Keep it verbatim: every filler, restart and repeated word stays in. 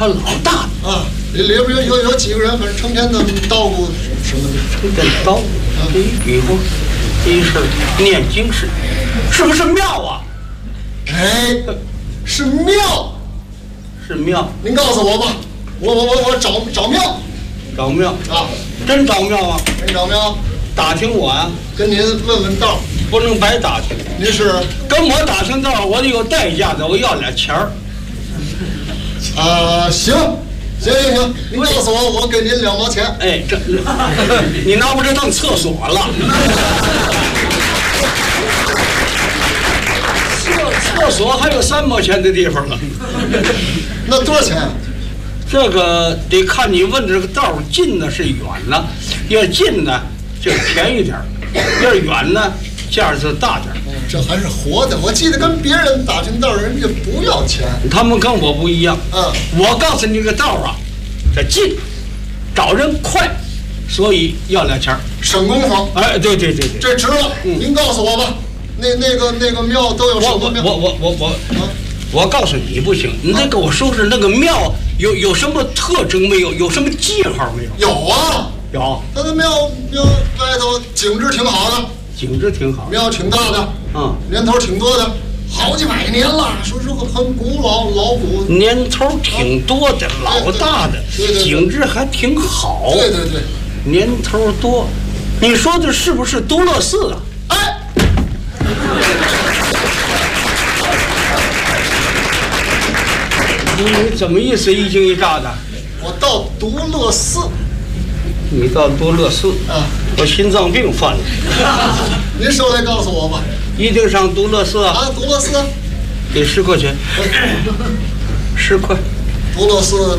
还老大啊！里里边有有几个人，反正成天的捣鼓什么的。 成天捣鼓，这一比划，一是念经是，是不是庙啊？ 哎，是庙， 是庙。 您告诉我吧，我我我我找找庙， 找庙啊， 真找庙啊？ 真找庙。 打听我呀、啊， 跟您问问道， 不能白打听。 您是跟我打听道，我得有代价的，我要点钱儿。 啊，行，行行行，您告诉我，我给您两毛钱。 哎，这你拿我这当厕所了？厕厕所还有三毛钱的地方呢。 那多少钱？ 这个得看你问这个道近呢是远呢，要近呢就便宜点儿，要远呢价就大点儿。 这还是活的。我记得跟别人打听道，人家不要钱。 他们跟我不一样。 嗯， 我告诉你这个道啊，这近，找人快，所以要点钱儿， 省功夫。 哎，对对对对， 这值了。嗯、您告诉我吧，那那个那个庙都有什么庙？ 我我我我我，啊、我告诉你不行，你得给我说说那个庙有有什么特征没有？有什么记号没有？ 有啊， 有。 他的庙庙外头景致挺好的， 景致挺好， 庙挺大的， 嗯， 年头挺多的，好几百年了，说是很古老老古。 年头挺多的，啊、老大的， 对对对， 景致还挺好。 对对对， 年头多，你说的是不是都乐寺啊？ 哎。 你怎么意思？一惊一乍的。 我到独乐寺。 你到独乐寺啊？ 我心脏病犯了。 您稍微告诉我吧。 一定上独乐寺啊？ 啊，独乐寺。 给十块钱。十块。 独乐寺